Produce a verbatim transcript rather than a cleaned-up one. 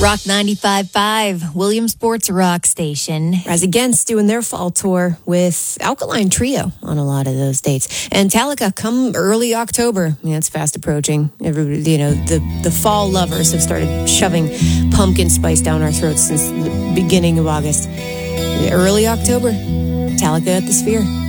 Rock ninety-five point five, Williamsport's rock station. As Against doing their fall tour with Alkaline Trio on a lot of those dates. And Metallica come early October. Yeah, it's fast approaching. Everybody, you know, the, the fall lovers have started shoving pumpkin spice down our throats since the beginning of August. Early October, Metallica at the Sphere.